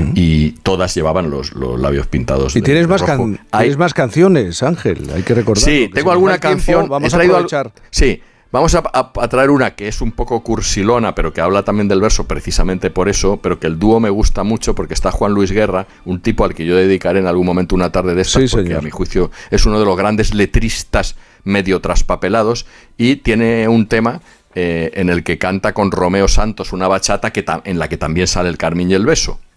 y todas llevaban los labios pintados. Y tienes más canciones, Ángel, hay que recordar. Sí, tengo alguna canción. Vamos a aprovechar. Sí. Vamos a traer una que es un poco cursilona, pero que habla también del verso precisamente por eso, pero que el dúo me gusta mucho porque está Juan Luis Guerra, un tipo al que yo dedicaré en algún momento una tarde de estas, porque señor, a mi juicio es uno de los grandes letristas medio traspapelados, y tiene un tema en el que canta con Romeo Santos una bachata en la que también sale el Carmín y el beso.